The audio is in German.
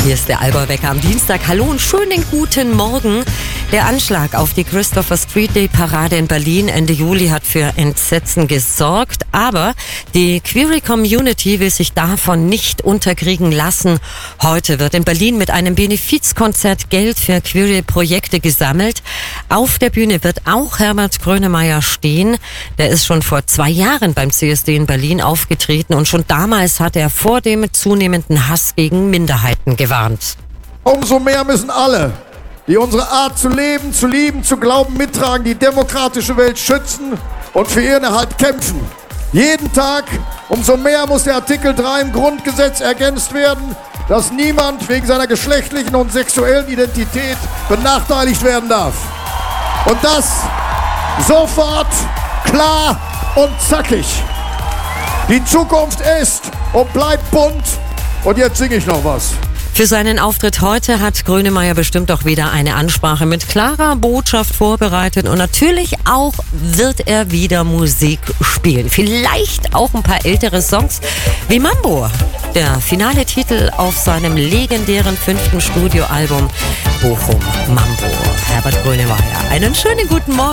Hier ist der Allgäu-Wecker am Dienstag. Hallo und schönen guten Morgen. Der Anschlag auf die Christopher Street Day Parade in Berlin Ende Juli hat für Entsetzen gesorgt. Aber die Queer Community will sich davon nicht unterkriegen lassen. Heute wird in Berlin mit einem Benefizkonzert Geld für queere Projekte gesammelt. Auf der Bühne wird auch Herbert Grönemeyer stehen. Der ist schon vor 2 Jahren beim CSD in Berlin aufgetreten und schon damals hat er vor dem zunehmenden Hass gegen Minderheiten gewarnt. Umso mehr müssen alle, die unsere Art zu leben, zu lieben, zu glauben, mittragen, die demokratische Welt schützen und für ihren Erhalt kämpfen. Jeden Tag, umso mehr muss der Artikel 3 im Grundgesetz ergänzt werden, dass niemand wegen seiner geschlechtlichen und sexuellen Identität benachteiligt werden darf. Und das sofort, klar und zackig. Die Zukunft ist und bleibt bunt. Und jetzt singe ich noch was. Für seinen Auftritt heute hat Grönemeyer bestimmt auch wieder eine Ansprache mit klarer Botschaft vorbereitet und natürlich auch wird er wieder Musik spielen. Vielleicht auch ein paar ältere Songs wie Mambo, der finale Titel auf seinem legendären 5. Studioalbum Bochum Mambo. Herbert Grönemeyer, einen schönen guten Morgen.